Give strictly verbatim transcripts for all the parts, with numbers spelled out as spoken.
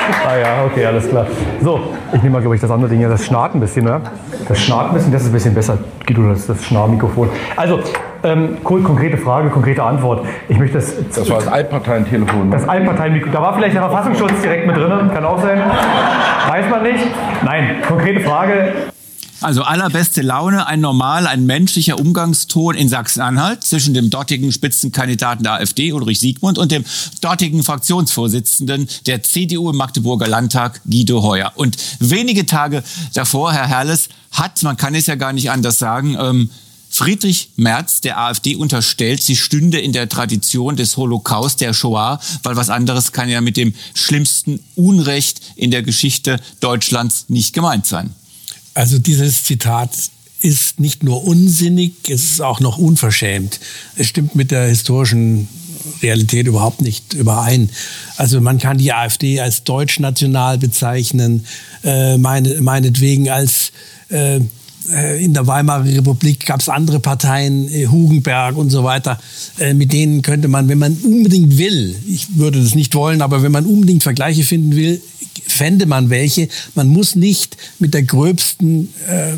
Ah ja, okay, alles klar. So, ich nehme mal, glaube ich, das andere Ding hier. Das schnarrt ein bisschen, ne? Das schnarrt ein bisschen, das ist ein bisschen besser. Guido, das, das Schnarrmikrofon. Also, ähm, konkrete Frage, konkrete Antwort. Ich möchte das... Das war das Altparteientelefon. Ne? Das Altparteienmikrofon. Da war vielleicht der Verfassungsschutz direkt mit drin. Kann auch sein. Weiß man nicht. Nein, konkrete Frage. Also allerbeste Laune, ein normal, ein menschlicher Umgangston in Sachsen-Anhalt zwischen dem dortigen Spitzenkandidaten der AfD, Ulrich Siegmund, und dem dortigen Fraktionsvorsitzenden der C D U im Magdeburger Landtag, Guido Heuer. Und wenige Tage davor, Herr Herles, hat, man kann es ja gar nicht anders sagen, ähm, Friedrich Merz der AfD unterstellt, sie stünde in der Tradition des Holocaust, der Shoah, weil was anderes kann ja mit dem schlimmsten Unrecht in der Geschichte Deutschlands nicht gemeint sein. Also dieses Zitat ist nicht nur unsinnig, es ist auch noch unverschämt. Es stimmt mit der historischen Realität überhaupt nicht überein. Also man kann die AfD als deutschnational bezeichnen, äh, meine, meinetwegen als... Äh, in der Weimarer Republik gab es andere Parteien, Hugenberg und so weiter. Mit denen könnte man, wenn man unbedingt will, ich würde das nicht wollen, aber wenn man unbedingt Vergleiche finden will, fände man welche. Man muss nicht mit der gröbsten, äh,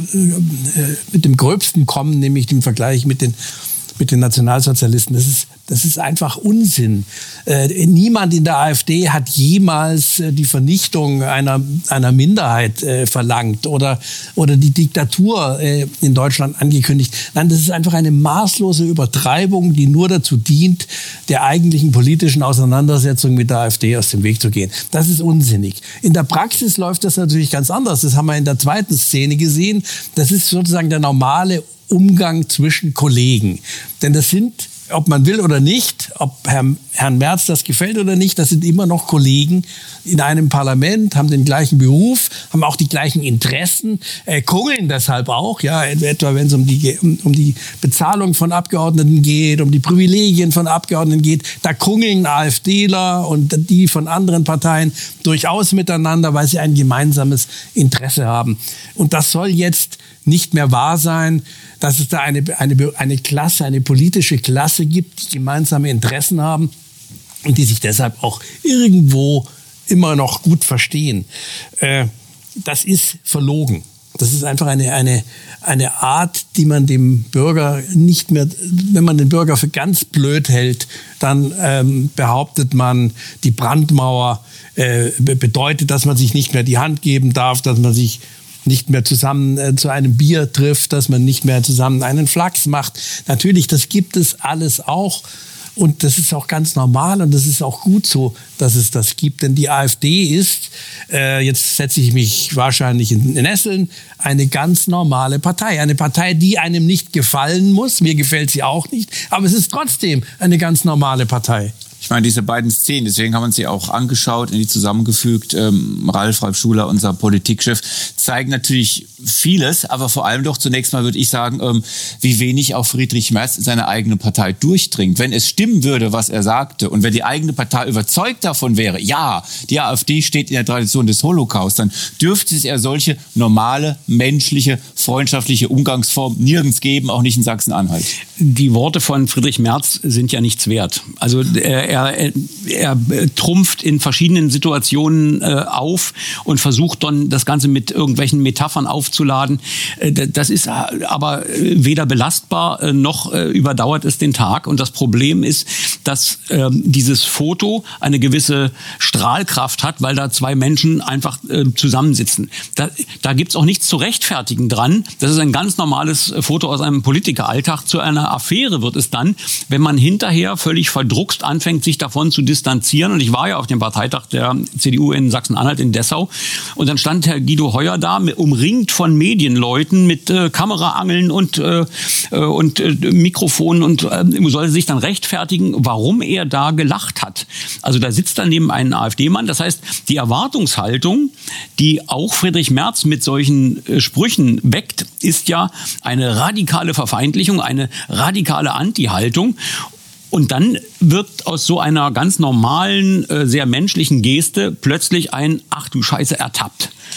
mit dem Gröbsten kommen, nämlich dem Vergleich mit den mit den Nationalsozialisten. Das ist, das ist einfach Unsinn. Äh, niemand in der AfD hat jemals äh, die Vernichtung einer, einer Minderheit äh, verlangt oder, oder die Diktatur äh, in Deutschland angekündigt. Nein, das ist einfach eine maßlose Übertreibung, die nur dazu dient, der eigentlichen politischen Auseinandersetzung mit der AfD aus dem Weg zu gehen. Das ist unsinnig. In der Praxis läuft das natürlich ganz anders. Das haben wir in der zweiten Szene gesehen. Das ist sozusagen der normale Umgang zwischen Kollegen. Denn das sind, ob man will oder nicht, ob Herrn, Herrn Merz das gefällt oder nicht, das sind immer noch Kollegen in einem Parlament, haben den gleichen Beruf, haben auch die gleichen Interessen, äh, kungeln deshalb auch, ja, etwa wenn es um die, um, um die Bezahlung von Abgeordneten geht, um die Privilegien von Abgeordneten geht, da kungeln AfDler und die von anderen Parteien durchaus miteinander, weil sie ein gemeinsames Interesse haben. Und das soll jetzt nicht mehr wahr sein, dass es da eine, eine, eine Klasse, eine politische Klasse gibt, die gemeinsame Interessen haben und die sich deshalb auch irgendwo immer noch gut verstehen. Äh, das ist verlogen. Das ist einfach eine, eine, eine Art, die man dem Bürger nicht mehr, wenn man den Bürger für ganz blöd hält, dann ähm, behauptet man, die Brandmauer äh, bedeutet, dass man sich nicht mehr die Hand geben darf, dass man sich nicht mehr zusammen äh, zu einem Bier trifft, dass man nicht mehr zusammen einen Flachs macht. Natürlich, das gibt es alles auch. Und das ist auch ganz normal und das ist auch gut so, dass es das gibt. Denn die AfD ist, äh, jetzt setze ich mich wahrscheinlich in den Nesseln, eine ganz normale Partei. Eine Partei, die einem nicht gefallen muss. Mir gefällt sie auch nicht. Aber es ist trotzdem eine ganz normale Partei. Ich meine, diese beiden Szenen, deswegen haben wir uns sie auch angeschaut, in die zusammengefügt. Ähm, Ralf, Ralf Schuler, unser Politikchef, zeigen natürlich vieles, aber vor allem doch zunächst mal würde ich sagen, ähm, wie wenig auch Friedrich Merz in seine eigene Partei durchdringt. Wenn es stimmen würde, was er sagte, und wenn die eigene Partei überzeugt davon wäre, ja, die AfD steht in der Tradition des Holocaust, dann dürfte es ja solche normale, menschliche, freundschaftliche Umgangsform nirgends geben, auch nicht in Sachsen-Anhalt. Die Worte von Friedrich Merz sind ja nichts wert. Also er, er, er trumpft in verschiedenen Situationen äh, auf und versucht dann das Ganze mit irgendwelchen Metaphern aufzuladen. Äh, das ist aber weder belastbar äh, noch äh, überdauert es den Tag. Und das Problem ist, dass äh, dieses Foto eine gewisse Strahlkraft hat, weil da zwei Menschen einfach äh, zusammensitzen. Da, da gibt's auch nichts zu rechtfertigen dran. Das ist ein ganz normales Foto aus einem Politikeralltag. Zu einer Affäre wird es dann, wenn man hinterher völlig verdruckst anfängt, sich davon zu distanzieren. Und ich war ja auf dem Parteitag der C D U in Sachsen-Anhalt in Dessau. Und dann stand Herr Guido Heuer da, umringt von Medienleuten mit äh, Kameraangeln und, äh, und äh, Mikrofonen und äh, soll sich dann rechtfertigen, warum er da gelacht hat. Also da sitzt daneben ein AfD-Mann. Das heißt, die Erwartungshaltung, die auch Friedrich Merz mit solchen äh, Sprüchen weckt, ist ja eine radikale Verfeindlichung, eine radikale Anti-Haltung. Und dann wird aus so einer ganz normalen, äh, sehr menschlichen Geste plötzlich ein ach du Scheiße ertappt.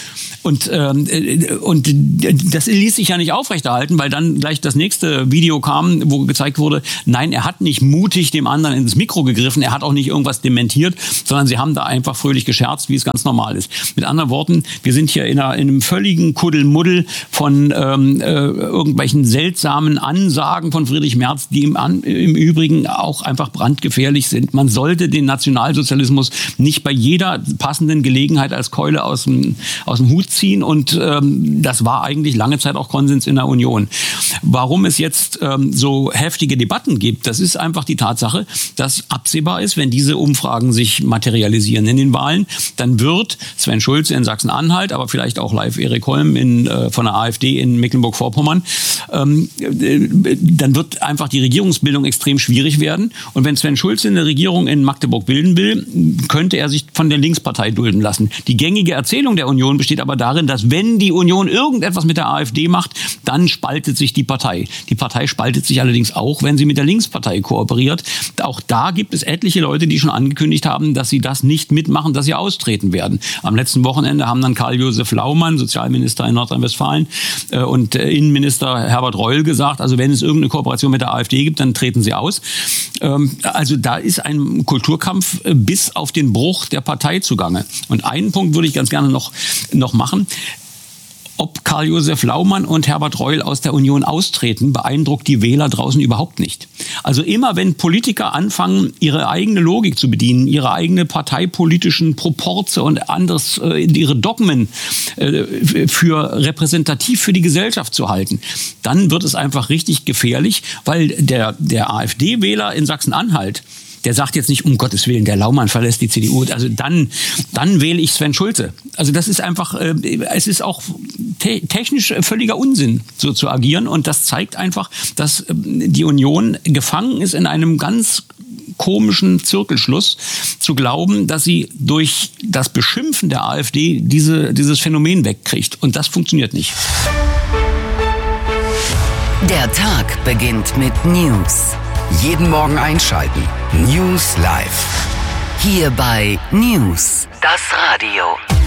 Und, ähm, und das ließ sich ja nicht aufrechterhalten, weil dann gleich das nächste Video kam, wo gezeigt wurde, nein, er hat nicht mutig dem anderen ins Mikro gegriffen, er hat auch nicht irgendwas dementiert, sondern sie haben da einfach fröhlich gescherzt, wie es ganz normal ist. Mit anderen Worten, wir sind hier in, einer, in einem völligen Kuddelmuddel von ähm, äh, irgendwelchen seltsamen Ansagen von Friedrich Merz, die im, an, im Übrigen auch einfach brandgefährlich sind. Man sollte den Nationalsozialismus nicht bei jeder passenden Gelegenheit als Keule aus dem, aus dem Hut ziehen und ähm, das war eigentlich lange Zeit auch Konsens in der Union. Warum es jetzt ähm, so heftige Debatten gibt, das ist einfach die Tatsache, dass absehbar ist, wenn diese Umfragen sich materialisieren in den Wahlen, dann wird Sven Schulze in Sachsen-Anhalt, aber vielleicht auch live Erik Holm in, äh, von der AfD in Mecklenburg-Vorpommern, ähm, äh, dann wird einfach die Regierungsbildung extrem schwierig werden. Und wenn Sven Schulze eine Regierung in Magdeburg bilden will, könnte er sich von der Linkspartei dulden lassen. Die gängige Erzählung der Union besteht aber darin, dass wenn die Union irgendetwas mit der AfD macht, dann spaltet sich die Partei. Die Partei spaltet sich allerdings auch, wenn sie mit der Linkspartei kooperiert. Auch da gibt es etliche Leute, die schon angekündigt haben, dass sie das nicht mitmachen, dass sie austreten werden. Am letzten Wochenende haben dann Karl-Josef Laumann, Sozialminister in Nordrhein-Westfalen, äh, und äh, Innenminister Herbert Reul gesagt, also wenn es irgendeine Kooperation mit der AfD gibt, dann treten sie aus. Ähm, also da ist ein Kulturkampf äh, bis auf den Bruch der Partei zugange. Und einen Punkt würde ich ganz gerne noch, noch machen. Ob Karl-Josef Laumann und Herbert Reul aus der Union austreten, beeindruckt die Wähler draußen überhaupt nicht. Also immer wenn Politiker anfangen, ihre eigene Logik zu bedienen, ihre eigene parteipolitischen Proporze und anderes, äh, ihre Dogmen äh, für repräsentativ für die Gesellschaft zu halten, dann wird es einfach richtig gefährlich, weil der, der AfD-Wähler in Sachsen-Anhalt, der sagt jetzt nicht, um Gottes Willen, der Laumann verlässt die C D U. Also dann, dann wähle ich Sven Schulze. Also das ist einfach, äh, es ist auch te- technisch völliger Unsinn, so zu agieren. Und das zeigt einfach, dass äh, die Union gefangen ist in einem ganz komischen Zirkelschluss, zu glauben, dass sie durch das Beschimpfen der AfD diese, dieses Phänomen wegkriegt. Und das funktioniert nicht. Der Tag beginnt mit News. Jeden Morgen einschalten. News Live. Hier bei News, das Radio.